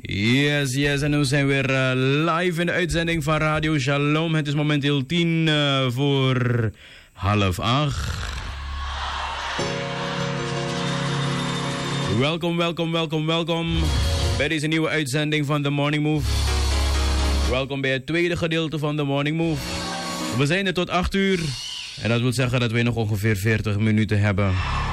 Yes, en nu zijn we weer live in de uitzending van Radio Shalom. Het is momenteel 7:50. Welkom bij deze nieuwe uitzending van The Morning Move. Welkom bij het tweede gedeelte van The Morning Move. We zijn er tot 8 uur. En dat wil zeggen dat we nog ongeveer 40 minuten hebben.